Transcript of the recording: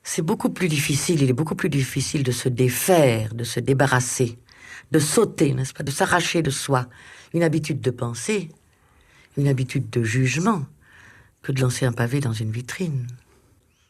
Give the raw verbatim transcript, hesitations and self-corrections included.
c'est beaucoup plus difficile, il est beaucoup plus difficile de se défaire, de se débarrasser, de sauter, n'est-ce pas, de s'arracher de soi une habitude de pensée, une habitude de jugement, que de lancer un pavé dans une vitrine.